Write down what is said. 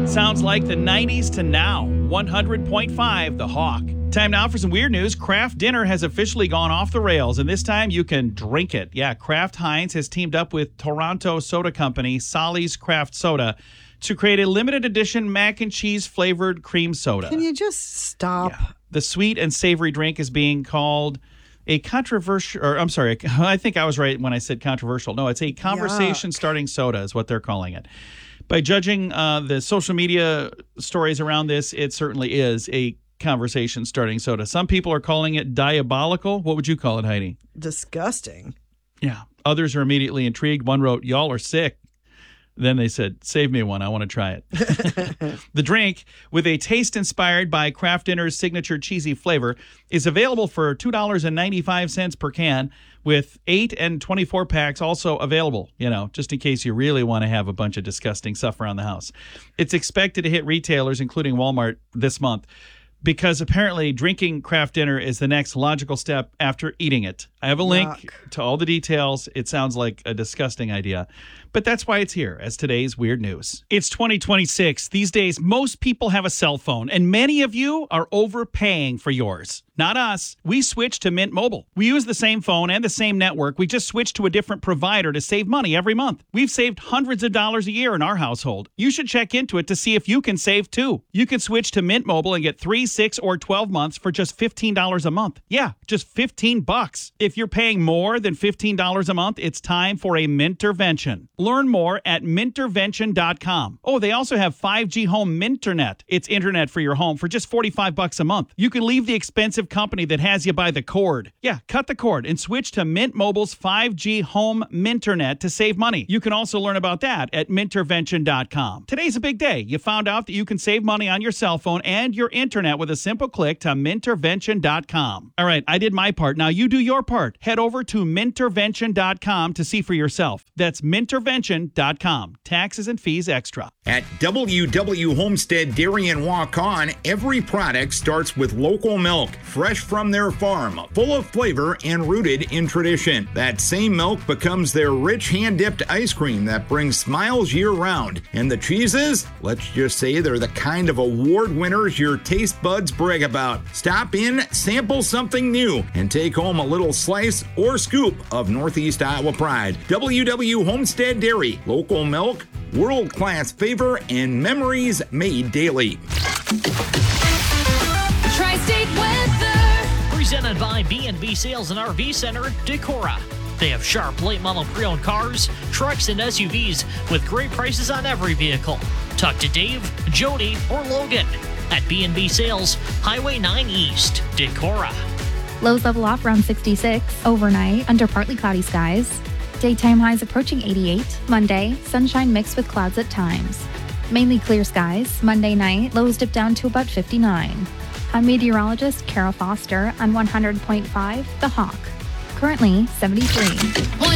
Sounds like the 90s to now. 100.5 The Hawk. Time now for some weird news. Kraft Dinner has officially gone off the rails, and this time you can drink it. Yeah, Kraft Heinz has teamed up with Toronto soda company Solly's Craft Soda to create a limited edition mac and cheese flavored cream soda. Can you just stop? Yeah. The sweet and savory drink is being called a controversial, or I'm sorry, I think I was right when I said controversial. No, it's a conversation-starting soda is what they're calling it. By judging the social media stories around this, it certainly is a conversation-starting soda. Some people are calling it diabolical. What would you call it, Heidi? Disgusting. Yeah. Others are immediately intrigued. One wrote, "Y'all are sick." Then they said, "Save me one. I want to try it." The drink, with a taste inspired by Kraft Dinner's signature cheesy flavor, is available for $2.95 per can, with 8 and 24 packs also available, just in case you really want to have a bunch of disgusting stuff around the house. It's expected to hit retailers, including Walmart, this month, because apparently drinking Kraft Dinner is the next logical step after eating it. I have a link to all the details. It sounds like a disgusting idea, but that's why it's here as today's weird news. It's 2026. These days, most people have a cell phone, and many of you are overpaying for yours. Not us. We switched to Mint Mobile. We use the same phone and the same network. We just switched to a different provider to save money every month. We've saved hundreds of dollars a year in our household. You should check into it to see if you can save too. You can switch to Mint Mobile and get 3, 6, or 12 months for just $15 a month. Yeah, just $15. If you're paying more than $15 a month, it's time for a Mintervention. Learn more at Mintervention.com. Oh, they also have 5G Home Minternet. It's internet for your home for just $45 a month. You can leave the expensive company that has you by the cord. Yeah, cut the cord and switch to Mint Mobile's 5G Home Minternet to save money. You can also learn about that at Mintervention.com. Today's a big day. You found out that you can save money on your cell phone and your internet with a simple click to Mintervention.com. All right, I did my part. Now you do your part. Head over to Mintervention.com to see for yourself. That's Mintervention.com. Taxes and fees extra. At WW Homestead Dairy and Walk-On, every product starts with local milk, fresh from their farm, full of flavor and rooted in tradition. That same milk becomes their rich hand-dipped ice cream that brings smiles year-round. And the cheeses? Let's just say they're the kind of award winners your taste buds brag about. Stop in, sample something new, and take home a little slice or scoop of Northeast Iowa pride. WW Homestead Dairy, local milk, world-class flavor, and memories made daily. Tri-State weather. Presented by B&B Sales and RV Center, Decorah. They have sharp late model pre-owned cars, trucks, and SUVs with great prices on every vehicle. Talk to Dave, Jody, or Logan at B&B Sales, Highway 9 East, Decorah. Lows level off around 66. Overnight, under partly cloudy skies. Daytime highs approaching 88. Monday, sunshine mixed with clouds at times. Mainly clear skies. Monday night, lows dip down to about 59. I'm meteorologist Carol Foster on 100.5 The Hawk. Currently 73.